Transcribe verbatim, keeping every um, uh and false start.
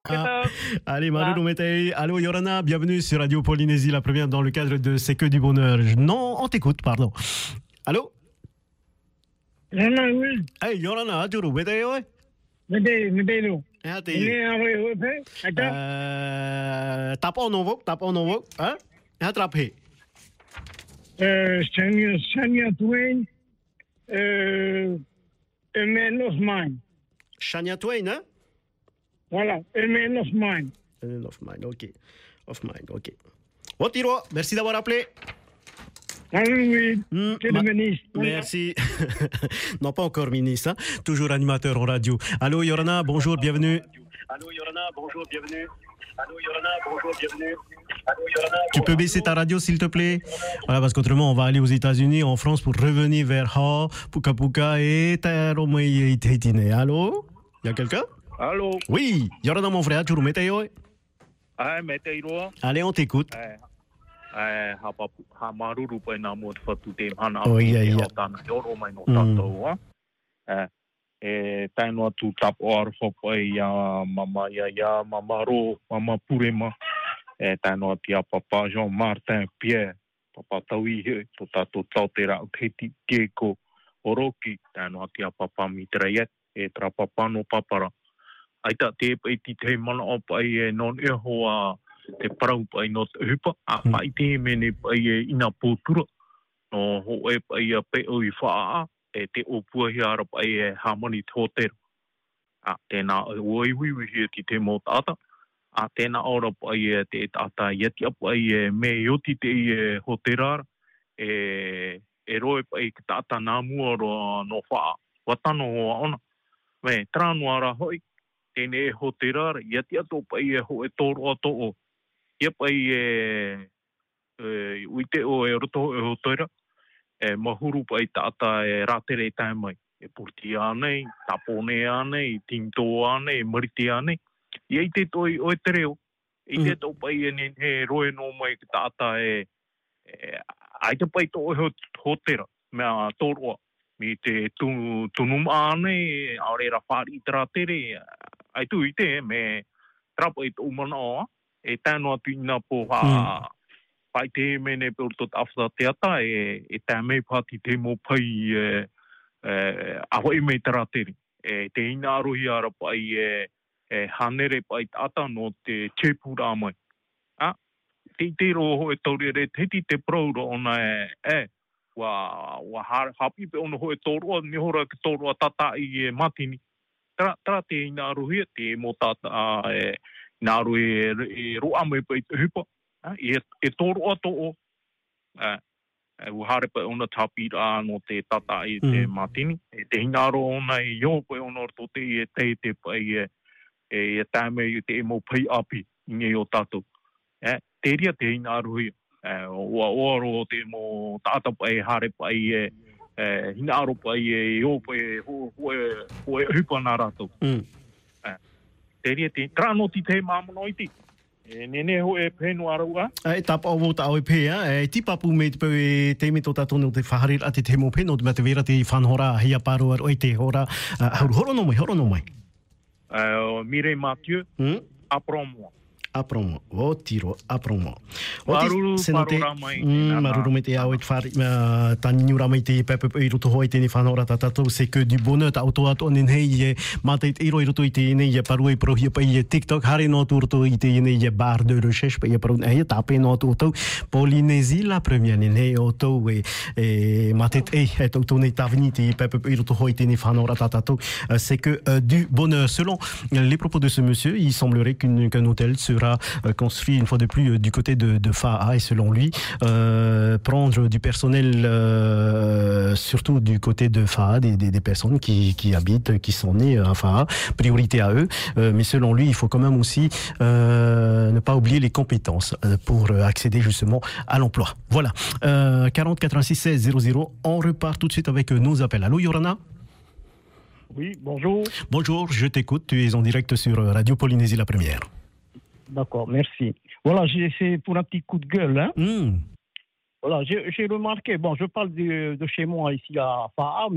Ah, allez, Maru Ah. Rumetei. Allô, Yorana, bienvenue sur Radio Polynésie, la première dans le cadre de C'est que du bonheur. Non, on t'écoute, pardon. Allô? Rana, oui. Hey, Yorana, Aju Rumetei, ouais. Mede, medelo. Ah, Ini t'es. apa apa? Ada. Euh. Tape en nouveau, tape en nouveau. Hein? Attrapé. Eh, Shania, Shania Twain. Eh, A Man of Mine. Shania Twain, hein? Voilà, A Man of Mine. Euh, Of mine, ok. Of mine, ok. Otiro, merci d'avoir appelé. Ah oui, Hmm, c'est ma- le ministre. Merci. Non, pas encore ministre, hein? Toujours animateur en radio. Allô, Yorana, bonjour, bienvenue. Allô Yorana, bonjour, bienvenue. Allô Yorana, bonjour, bienvenue. Allô Yorana. Tu peux baisser ta radio, s'il te plaît? Voilà, parce qu'autrement, on va aller aux États-Unis, en France, pour revenir vers Ha, Puka Puka et Tairomei et Tahitine. Allô? Y a quelqu'un? Allô. Oui, Yorana, mon frère, tu remets ta yo? Ai me te iroa. Allez, on t'écoute. Ai ai ha pa ha maruru pa na mo fa tu te hana. Oh, ia, ia. Tana yoro mai no Mm. tato wa. Eh e taino tu tap or ho pa ia mama ia ia mama ro mama purema. E taino tia papa Jean Martin Pierre. Papa taui he to tato tautera uketi keko oroki taino tia papa mitrayet e tra papa no papara. Aita te pai ti te mana o pai e non e hoa te parau pai no te hupa. A pai te mene pai e ina pōtura. No ho e pai a pe o i whaa e te opua hi ara pai e hamani tōtero. A tēnā oi wiwi hi ti te mō tāta. A tēnā ora pai e te tāta ieti a pai e me ioti te i e hoterara. E, e roe pai ki tāta nā mua roa no whaa. Watano hoa ona. Me, trānu ara hoi. Tēne e ho te rara, ia te ato pai e ho e tōro ato o. Ia pai e, e uite o e roto e ho toira, e mahuru pai tāta e rātere e tae mai. E purti ānei, tapone ānei, tinto ānei, mariti ānei. Ia i te toi o e te reo. I te ato pai e ne he roe no mai ki tāta e, e ai te pai tō e ho, ho tera, mea tōroa. Mi te tunum ānei, aurera whāri i te rātere, ai tu i te me trapa i tō mana o, e tāno atu ina po ha, mm. pai te mene pe urtot afta te ata, e, e tā mei pāti te mō pai e, e, aho i mei te rātere. E te ina arohi ara pai e, e hanere pai tata no te tēpura mai. A, te te roho e taurere, te ti te prauro ona e, e, wa, wa hapi pe ona ho e tōroa, ni hora ki tōroa tata i e matini. Tra, tra te ina aruhia, te mō tāta e, ina aru e, e roa mai pa i te hupa. E, e tōro ato o. E, e uhare pa ona tāpira no te tata i te mm. matini. E te ina aru ona i yo pa ona orto te i e te te pa i e, e, e tāme i te mo pai api i nge o tātou. E, te ria te ina aruhia. E, ua oro te mo tāta pa i hare pa i e, Eh, hina aro pai e o pai ho ho ho hupa na rato. Mm. Eh, te ria te trano ti te mamono iti. E nene ho e penu arua. E tapa o ta o pe e ti papu me te te me tota tonu te whaharir ati te mo pe no te vera te whanhora hia paro ar oi te hora. Horo no mai, horo no mai. Eh, Mire Mathieu, Mm. apromo. Apromo, o tiro, apromo. Maruru, parora mai. Maruru me te au e whare, tani ura mai te pepe i roto hoi tēne whanora tātou, c'est que du bonheur ta auto ato nen hei e mate i iro i roto i tēne i e paru e prohia pa i e TikTok, hare no tu roto i tēne i e bar de recherche pa i e paru e tape no tu auto Polynésie la première nen hei auto e mate e e auto ne tavni te pepe i roto hoi tēne whanora tātou, c'est que du bonheur. Selon les propos de ce monsieur, il semblerait qu'une, qu'un hôtel sera construit une fois de plus du côté de, de Fa'a et selon lui euh, prendre du personnel euh, surtout du côté de Fa'a des, des, des personnes qui, qui habitent, qui sont nées à Fa'a, priorité à eux, euh, mais selon lui il faut quand même aussi euh, ne pas oublier les compétences pour accéder justement à l'emploi. Voilà, euh, quarante quatre-vingt-six seize zéro zéro, on repart tout de suite avec nos appels. Allô Yorana? Oui, bonjour. Bonjour, je t'écoute, tu es en direct sur Radio Polynésie la première. D'accord, merci. Voilà, j'ai, c'est pour un petit coup de gueule. Hein. Mm. Voilà, j'ai, j'ai remarqué, bon, je parle de, de chez moi ici à Fa'a, mais